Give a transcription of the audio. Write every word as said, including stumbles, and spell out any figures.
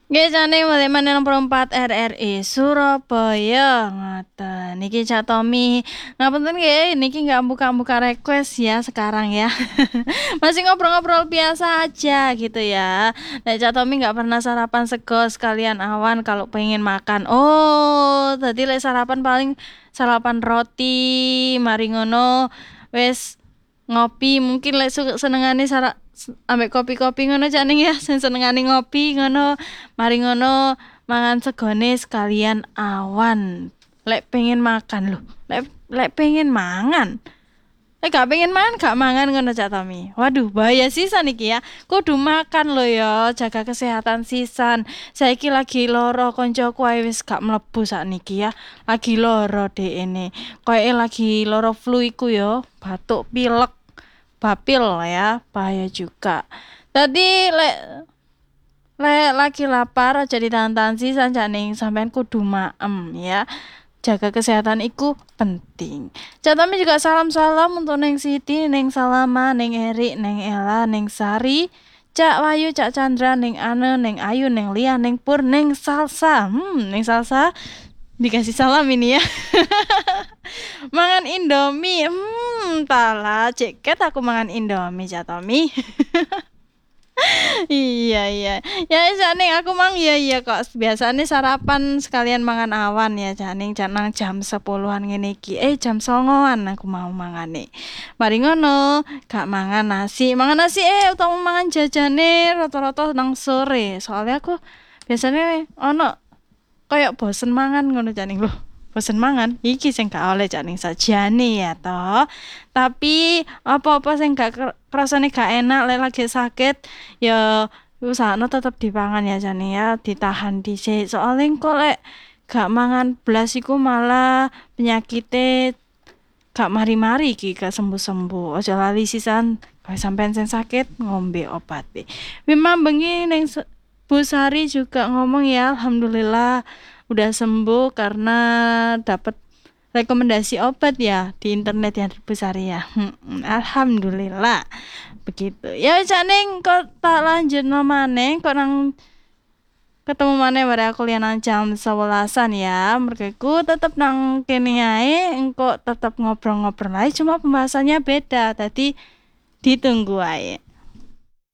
Nggih jane Maliman enam puluh empat R R I Surabaya ngoten. Niki Cak Tommy. Ngapunten nggih, niki nggak buka-buka request ya sekarang ya. Masih ngobrol-ngobrol biasa aja gitu ya. Nek Cak Tommy nggak pernah sarapan sego sekalian awan kalau pengen makan. Oh, tadi lek sarapan paling sarapan roti, mari ngono wis ngopi mungkin lek su- senengane sara ambek kopi-kopi ngono Cak Ning ya, sing senengane ngopi ngono. Mari ngono mangan segone sekalian awan. Lek pengen makan loh. Lek lek pengen mangan. Lek gak pengen mangan gak mangan ngono Cak Tommy. Waduh, bahaya sisan iki ya. Kudu makan lo ya, jaga kesehatan sisan. Saiki lagi loro koncoku ae wis gak mlebu sakniki ya. Lagi loro dek ini. Koyoke lagi loro flu iku ya, batuk pilek, bapil ya, bahaya juga. Tadi lek Lek lagi lapar aja ditahan-tahan sih sanjane sampean kudu maem ya. Jaga kesehatan iku penting. Catami juga salam-salam untuk Neng Siti, Neng Salama, Neng Eri, Neng Ella, Neng Sari, Cak Wayu, Cak Chandra, Neng Ane, Neng Ayu, Neng Lia, Neng Pur, Neng Salsa. Hmm, Neng Salsa dikasih salam ini ya. Mangan Indomie. Hmm, tala ceket aku mangan Indomie, Cak Tommy. Iya iya. Ya Janing aku mang iya iya kok. Biasanya sarapan sekalian mangan awan ya Janing janang jam sepuluhan ngene iki. Eh jam songoan aku mau mangane. Mari ngono, gak mangan nasi. Mangan nasi eh utawa mangan jajane rata-rata nang sore. Soalnya aku biasanya ono kayak bosen mangan ngono Janing loh. Bosen mangan iki sing gak oleh Janing sajane ya toh. Tapi apa-apa sing gak ker- rasane gak enak lek lagi sakit ya usahane tetep dipangan ya Jani ya ditahan dhisik soalnya kok lek gak mangan blas iku malah penyakite gak mari-mari iki gak sembuh-sembuh aja lali sisan kalau sampean sing sakit ngombe obat deh memang bengi neng se- Bu Sari juga ngomong ya alhamdulillah udah sembuh karena dapat rekomendasi obat ya di internet ya Bu Sari ya. Hmm, alhamdulillah begitu ya Caning kok tak lanjut no maneng kok nang ketemu maneh bare aku lian nang jam sewelasan ya mereka tetep nang kene ae engko tetep ngobrol-ngobrol ae cuma pembahasannya beda tadi ditunggu ae